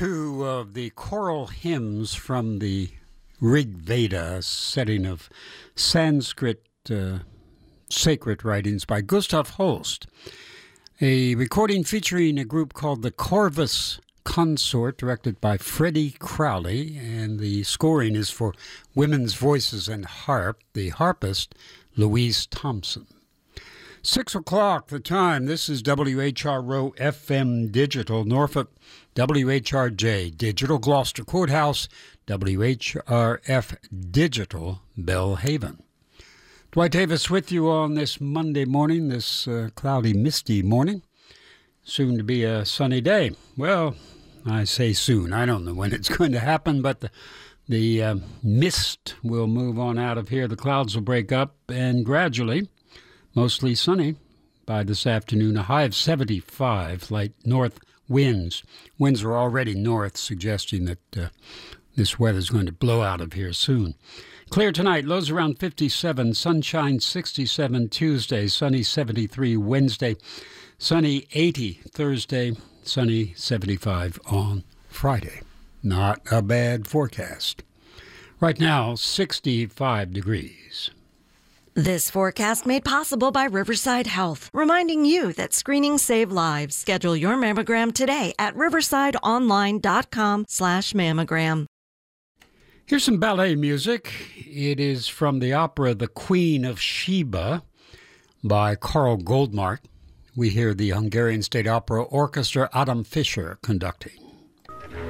two of the choral hymns from the Rig Veda, a setting of Sanskrit sacred writings by Gustav Holst, a recording featuring a group called the Corvus Consort, directed by Freddie Crowley, and the scoring is for women's voices and harp, the harpist Louise Thompson. 6 o'clock, the time. This is WHRO FM Digital, Norfolk, WHRJ Digital, Gloucester Courthouse, WHRF Digital, Belhaven. Dwight Davis with you on this Monday morning, this cloudy, misty morning. Soon to be a sunny day. Well, I say soon. I don't know when it's going to happen, but the mist will move on out of here. The clouds will break up, and gradually, mostly sunny by this afternoon, a high of 75, light north winds. Winds are already north, suggesting that this weather is going to blow out of here soon. Clear tonight, lows around 57, sunshine 67 Tuesday, sunny 73 Wednesday, sunny 80 Thursday, sunny 75 on Friday. Not a bad forecast. Right now, 65 degrees. This forecast made possible by Riverside Health, reminding you that screenings save lives. Schedule your mammogram today at riversideonline.com/mammogram. Here's some ballet music. It is from the opera The Queen of Sheba by Karl Goldmark. We hear the Hungarian State Opera Orchestra Adam Fischer conducting.